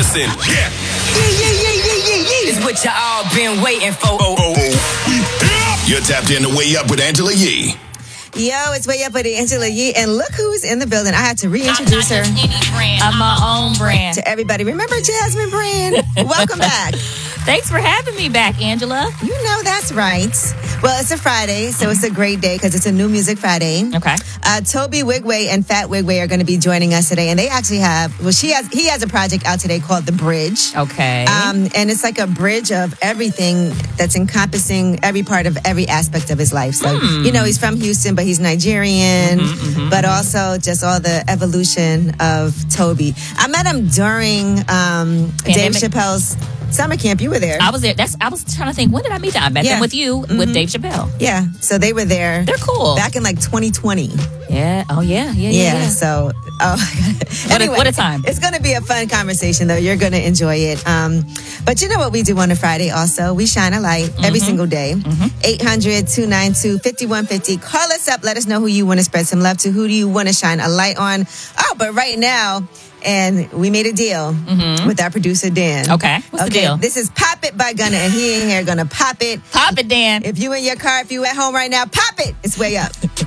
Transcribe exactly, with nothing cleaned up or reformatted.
listen. Yeah. Yeah, yeah, yeah, yeah, yeah, yeah. It's what y'all been waiting for. Oh, oh, oh. You're tapped in the Way Up with Angela Yee. Yo, it's Way Up with Angela Yee, and look who's in the building. I had to reintroduce her. I'm my own brand. To everybody. Remember Jasmine Brand? Welcome back. Thanks for having me back, Angela. You know that's right. Well, it's a Friday, so it's a great day because it's a New Music Friday. Okay. Uh, Toby Wigway and Fat Wigway are going to be joining us today, and they actually have, well, she has, he has a project out today called The Bridge. Okay. Um, and it's like a bridge of everything that's encompassing every part of every aspect of his life. So, Mm. you know, he's from Houston, but he's Nigerian, Mhm, mhm, but mhm. also just all the evolution of Toby. I met him during um, Dave Pandemic. Chappelle's summer camp. You were there. I was there. That's. I was trying to think. When did I meet them? I met Yeah. them with you, Mhm. with Dave Chappelle. Yeah, so they were there. They're cool. Back in like twenty twenty. Yeah. Oh yeah. Yeah. Yeah. Yeah, yeah. so, oh, What a- anyway, what a time. It's going to be a fun conversation, though. You're going to enjoy it. Um, but you know what we do on a Friday also? We shine a light every Mhm. single day. eight hundred, two nine two, five one five zero. Call us up. Let us know who you want to spread some love to. Who do you want to shine a light on? Oh, but right now, and we made a deal Mhm. with our producer, Dan. Okay. What's the deal? This is Pop It by Gunna, and he in here going to pop it. Pop it, Dan. If you in your car, if you at home right now, pop it. It's Way Up.